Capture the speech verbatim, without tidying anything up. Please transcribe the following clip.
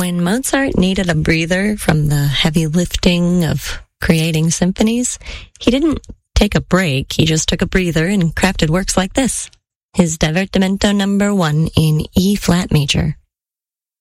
When Mozart needed a breather from the heavy lifting of creating symphonies, he didn't take a break, he just took a breather and crafted works like this. His Divertimento number one in E-flat major.